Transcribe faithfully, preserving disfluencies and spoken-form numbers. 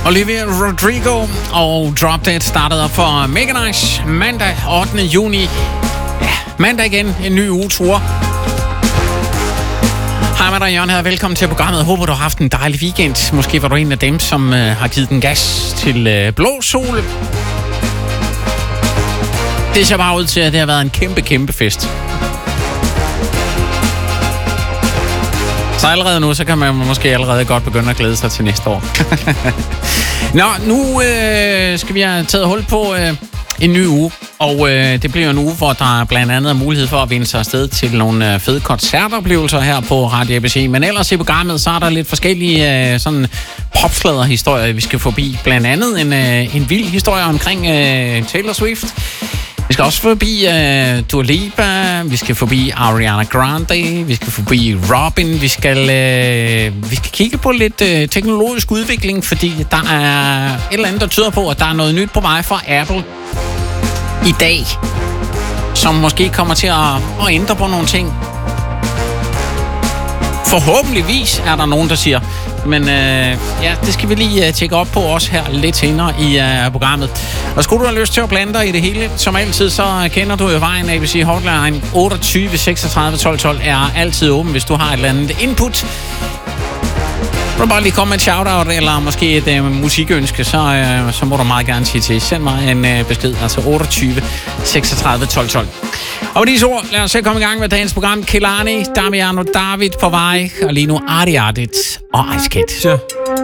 Olivia Rodrigo og Drop Dead startede op for Mega Nice mandag ottende juni. Ja, mandag igen, en ny ugetur. Hej med dig, Jørgen her. Velkommen til programmet. Jeg håber, du har haft en dejlig weekend. Måske var du en af dem, som øh, har givet den gas til øh, blå sol. Det ser bare ud til, at det har været en kæmpe, kæmpe fest. Så allerede nu, så kan man måske allerede godt begynde at glæde sig til næste år. Nå, nu øh, skal vi have taget hul på øh, en ny uge. Og øh, det bliver en uge, hvor der blandt andet er mulighed for at vinde sig afsted til nogle øh, fede koncertoplevelser her på Radio A B C. Men ellers i programmet, så er der lidt forskellige øh, sådan popsladerhistorier, vi skal forbi. Blandt andet en, øh, en vild historie omkring øh, Taylor Swift. Vi skal også forbi uh, Dua Lipa, vi skal forbi Ariana Grande, vi skal forbi Robin, vi skal, uh, vi skal kigge på lidt uh, teknologisk udvikling, fordi der er et eller andet, der tyder på, at der er noget nyt på vej fra Apple i dag, som måske kommer til at, at ændre på nogle ting. Forhåbentligvis er der nogen, der siger, men øh, ja, det skal vi lige uh, tjekke op på også her lidt senere i uh, programmet. Og skulle du have lyst til at blande dig i det hele, som altid, så kender du jo vejen. A B C Hotline otteogtyve seksogtredive tolv tolv er altid åben, hvis du har et eller andet input. Du må bare lige komme med et shout-out, eller måske et uh, musikønske, så, uh, så må du meget gerne sige til. Send mig en uh, besked, altså otteogtyve seksogtredive tolv tolv. Og med disse ord, lad os se komme i gang med dagens program. Kehlani, Damiano David på vej, og lige nu Arti Artit og Ice Kid. Ja.